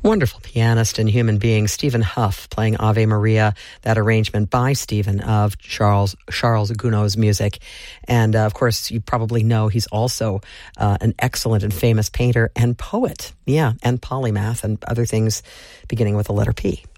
Wonderful pianist and human being, Stephen Huff, playing Ave Maria, that arrangement by Stephen of Charles Gounod's music. And of course, you probably know he's also an excellent and famous painter and poet. Yeah, and polymath and other things beginning with the letter P.